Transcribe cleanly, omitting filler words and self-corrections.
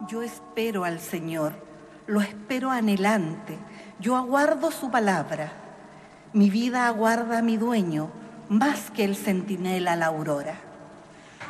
Yo espero al Señor, lo espero anhelante, yo aguardo su palabra. Mi vida aguarda a mi dueño, más que el centinela la aurora.